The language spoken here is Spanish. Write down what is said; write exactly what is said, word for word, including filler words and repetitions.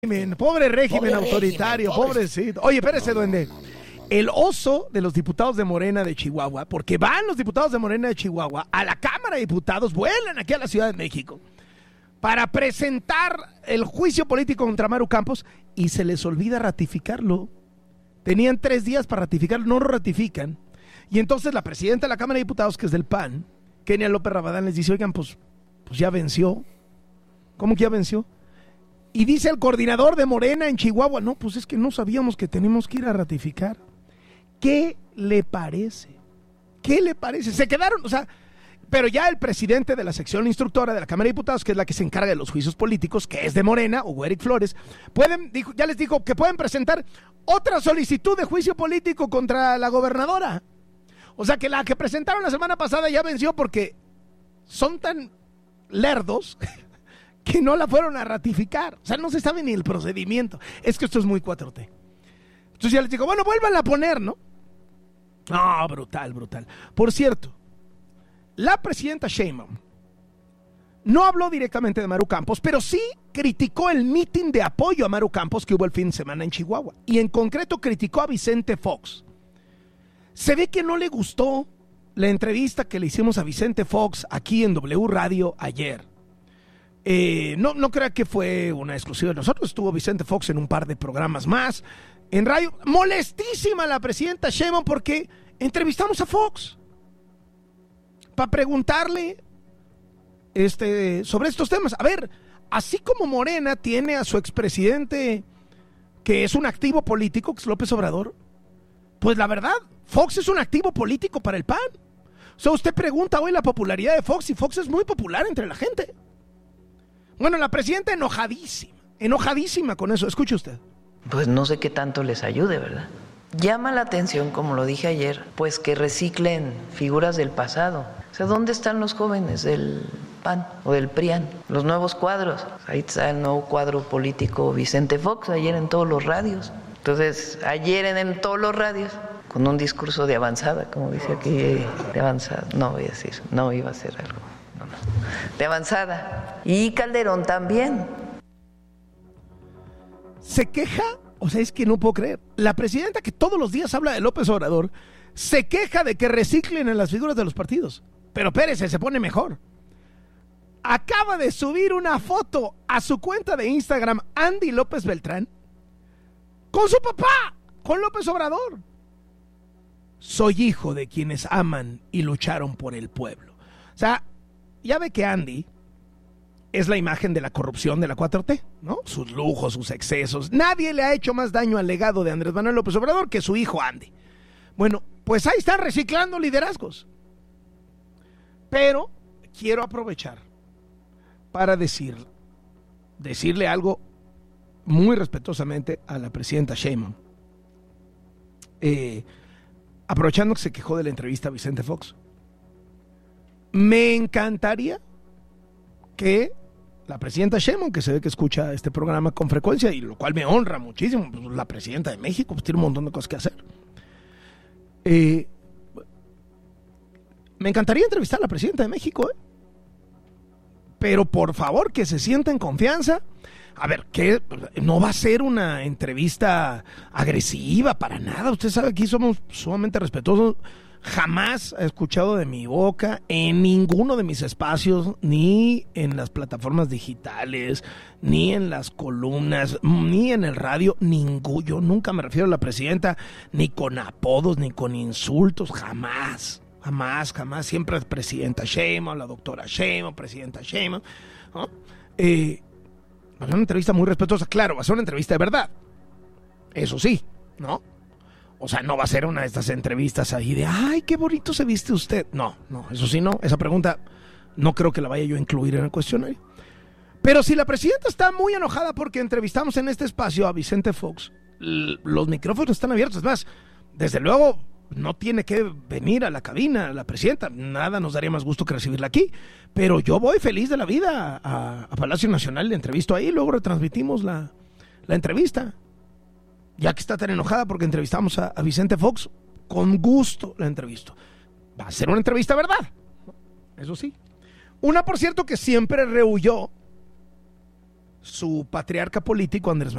régimen, pobre régimen Pobre autoritario, régimen, pobre- pobrecito. Oye, espérese, duende. El oso de los diputados de Morena de Chihuahua, porque van los diputados de Morena de Chihuahua a la Cámara de Diputados, vuelan aquí a la Ciudad de México para presentar el juicio político contra Maru Campos y se les olvida ratificarlo. Tenían tres días para ratificarlo, no lo ratifican. Y entonces la presidenta de la Cámara de Diputados, que es del P A N, Kenia López Rabadán, les dice, oigan, pues, pues ya venció. ¿Cómo que ya venció? Y dice el coordinador de Morena en Chihuahua, no, pues es que no sabíamos que tenemos que ir a ratificar. ¿Qué le parece? ¿Qué le parece? Se quedaron, o sea, pero ya el presidente de la sección instructora de la Cámara de Diputados, que es la que se encarga de los juicios políticos, que es de Morena, Hugo Eric Flores, pueden, dijo, ya les dijo que pueden presentar otra solicitud de juicio político contra la gobernadora. O sea que la que presentaron la semana pasada ya venció porque son tan lerdos que no la fueron a ratificar. O sea, no se sabe ni el procedimiento. Es que esto es muy cuatro T. Entonces ya les digo, bueno, vuélvanla a poner, ¿no? No, brutal, brutal. Por cierto, la presidenta Sheinbaum no habló directamente de Maru Campos, pero sí criticó el mitin de apoyo a Maru Campos que hubo el fin de semana en Chihuahua. Y en concreto criticó a Vicente Fox. Se ve que no le gustó la entrevista que le hicimos a Vicente Fox aquí en W Radio ayer. Eh, no, no crea que fue una exclusiva de nosotros. Estuvo Vicente Fox en un par de programas más en radio. Molestísima la presidenta Sheinbaum porque entrevistamos a Fox para preguntarle este, sobre estos temas. A ver, así como Morena tiene a su expresidente que es un activo político, que es López Obrador, pues la verdad, Fox es un activo político para el P A N. O sea, usted pregunta hoy la popularidad de Fox y Fox es muy popular entre la gente. Bueno, la presidenta enojadísima, enojadísima con eso. Escuche usted. Pues no sé qué tanto les ayude, ¿verdad? Llama la atención, como lo dije ayer, pues que reciclen figuras del pasado. O sea, ¿dónde están los jóvenes del P A N o del P R I A N? Los nuevos cuadros. Ahí está el nuevo cuadro político Vicente Fox, ayer en todos los radios. Entonces, ayer en, en todos los radios, con un discurso de avanzada, como dice aquí, de avanzada. No voy a decir, no iba a ser algo. No, no. De avanzada. Y Calderón también. Se queja, o sea, es que no puedo creer. La presidenta que todos los días habla de López Obrador, se queja de que reciclen en las figuras de los partidos. Pero Pérez se pone mejor. Acaba de subir una foto a su cuenta de Instagram, Andy López Beltrán, con su papá, con López Obrador. Soy hijo de quienes aman y lucharon por el pueblo. O sea, ya ve que Andy es la imagen de la corrupción de la cuatro T, ¿no? Sus lujos, sus excesos. Nadie le ha hecho más daño al legado de Andrés Manuel López Obrador que su hijo Andy. Bueno, pues ahí están reciclando liderazgos. Pero quiero aprovechar para decir, decirle algo muy respetuosamente a la presidenta Sheinbaum. Eh, aprovechando que se quejó de la entrevista a Vicente Fox. Me encantaría que la presidenta Sheinbaum, que se ve que escucha este programa con frecuencia, y lo cual me honra muchísimo, pues la presidenta de México pues tiene un montón de cosas que hacer. Eh, me encantaría entrevistar a la presidenta de México, ¿eh? Pero por favor que se sienta en confianza. A ver, que no va a ser una entrevista agresiva para nada. Usted sabe que aquí somos sumamente respetuosos. Jamás he escuchado de mi boca en ninguno de mis espacios, ni en las plataformas digitales, ni en las columnas, ni en el radio, ningún. Yo nunca me refiero a la presidenta ni con apodos, ni con insultos, jamás, jamás, jamás. Siempre es presidenta Sheinbaum, la doctora Sheinbaum, presidenta Sheinbaum, ¿no? Eh, va a ser una entrevista muy respetuosa, claro, va a ser una entrevista de verdad, eso sí, ¿no? O sea, no va a ser una de estas entrevistas ahí de, ay, qué bonito se viste usted. No, no, eso sí no. Esa pregunta no creo que la vaya yo a incluir en el cuestionario. Pero si la presidenta está muy enojada porque entrevistamos en este espacio a Vicente Fox, l- los micrófonos están abiertos. Es más, desde luego no tiene que venir a la cabina la presidenta. Nada nos daría más gusto que recibirla aquí. Pero yo voy feliz de la vida a, a Palacio Nacional, le entrevisto ahí, luego retransmitimos la, la entrevista. Ya que está tan enojada porque entrevistamos a, a Vicente Fox, con gusto la entrevisto. Va a ser una entrevista, ¿verdad? Eso sí. Una, por cierto, que siempre rehuyó su patriarca político, Andrés Manuel